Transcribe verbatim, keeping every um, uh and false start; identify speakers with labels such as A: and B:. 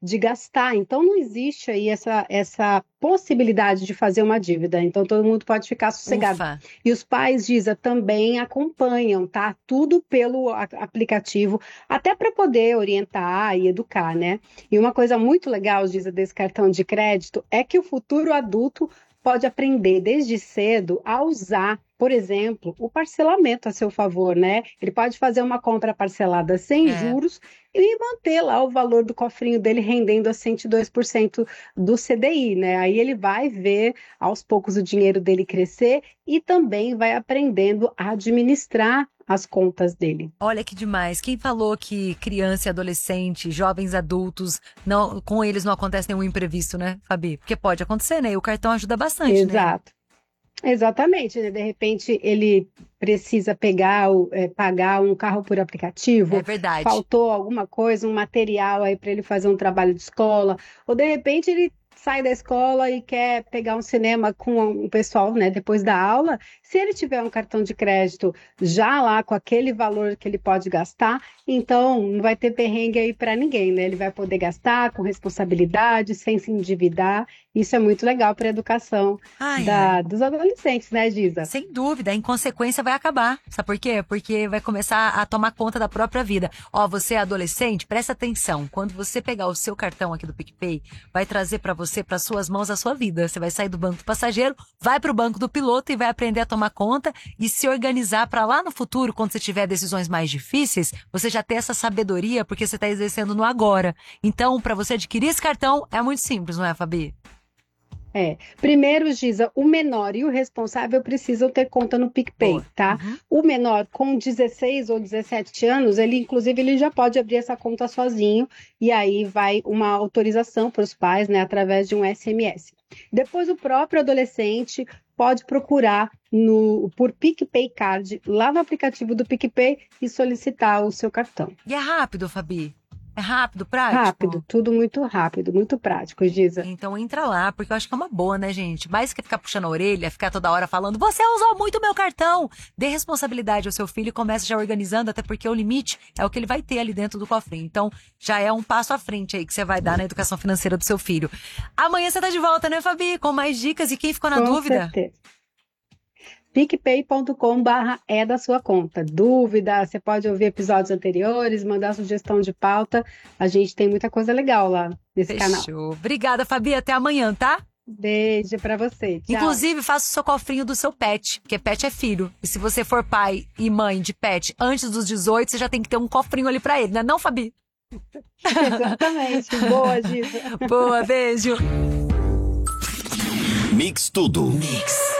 A: de gastar. Então, não existe aí essa, essa possibilidade de fazer uma dívida. Então, todo mundo pode ficar sossegado.
B: Ufa.
A: E os pais, Giza, também acompanham, tá? Tudo pelo a- aplicativo, até para poder orientar e educar, né? E uma coisa muito legal, Giza, desse cartão de crédito é que o futuro adulto pode aprender desde cedo a usar, por exemplo, o parcelamento a seu favor, né? Ele pode fazer uma compra parcelada sem
B: É.
A: juros e manter lá o valor do cofrinho dele rendendo a cento e dois por cento do C D I, né? Aí ele vai ver aos poucos o dinheiro dele crescer e também vai aprendendo a administrar as contas dele.
B: Olha que demais. Quem falou que criança e adolescente, jovens adultos, não, com eles não acontece nenhum imprevisto, né, Fabi? Porque pode acontecer, né? E o cartão ajuda bastante, né?
A: Exato. Exatamente, né? De repente ele precisa pegar, o- eh, pagar um carro por
B: É
A: aplicativo,
B: verdade.
A: faltou alguma coisa, um material aí para ele fazer um trabalho de escola, ou de repente ele sai da escola e quer pegar um cinema com o pessoal, né, depois da aula. Se ele tiver um cartão de crédito já lá com aquele valor que ele pode gastar, então não vai ter perrengue aí para ninguém, né? Ele vai poder gastar com responsabilidade, sem se endividar. Isso é muito legal para a educação
B: Ai, ai.
A: da, dos adolescentes, né, Giza?
B: Sem dúvida, a inconsequência vai acabar. Sabe por quê? Porque vai começar a tomar conta da própria vida. Ó, você é adolescente, presta atenção. Quando você pegar o seu cartão aqui do PicPay, vai trazer pra você, para suas mãos, a sua vida. Você vai sair do banco do passageiro, vai pro banco do piloto e vai aprender a tomar conta e se organizar pra lá no futuro, quando você tiver decisões mais difíceis, você já ter essa sabedoria porque você tá exercendo no agora. Então, pra você adquirir esse cartão, é muito simples, não é, Fabi?
A: É. Primeiro, Giza, o menor e o responsável precisam ter conta no PicPay,
B: Boa.
A: tá?
B: Uhum.
A: O menor com dezesseis ou dezessete anos, ele inclusive ele já pode abrir essa conta sozinho e aí vai uma autorização para os pais, né, através de um S M S. Depois o próprio adolescente pode procurar no por PicPay Card lá no aplicativo do PicPay e solicitar o seu cartão.
B: E é rápido, Fabi? É rápido, prático?
A: Rápido, tudo muito rápido, muito prático, Giza.
B: Então entra lá, porque eu acho que é uma boa, né, gente? Mais que ficar puxando a orelha, ficar toda hora falando, você usou muito meu cartão. Dê responsabilidade ao seu filho e comece já organizando, até porque o limite é o que ele vai ter ali dentro do cofrinho. Então já é um passo à frente aí que você vai dar na educação financeira do seu filho. Amanhã você tá de volta, né, Fabi? Com mais dicas. E quem ficou na
A: Com
B: dúvida?
A: certeza. picpay ponto com barra é da sua conta. Dúvida, você pode ouvir episódios anteriores, mandar sugestão de pauta. A gente tem muita coisa legal lá nesse canal.
B: Fechou. Obrigada, Fabi. Até amanhã, tá?
A: Beijo pra você. Tchau.
B: Inclusive, faça o seu cofrinho do seu pet, porque pet é filho. E se você for pai e mãe de pet antes dos dezoito, você já tem que ter um cofrinho ali pra ele, né não, Fabi?
A: Exatamente. Boa, Giza.
B: Boa, beijo.
C: Mix Tudo. Mix.